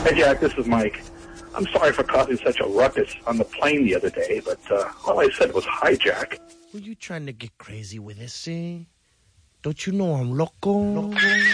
Hey, Jack, this is Mike. I'm sorry for causing such a ruckus on the plane the other day, but all I said was hi, Jack. Were you trying to get crazy with this, eh? Don't you know I'm loco?